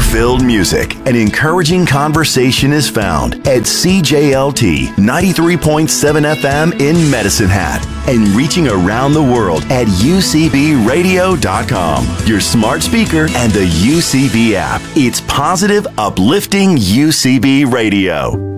hope-filled music and encouraging conversation is found at CJLT 93.7 FM in Medicine Hat and reaching around the world at UCBradio.com, your smart speaker, and the UCB app. It's positive, uplifting UCB Radio.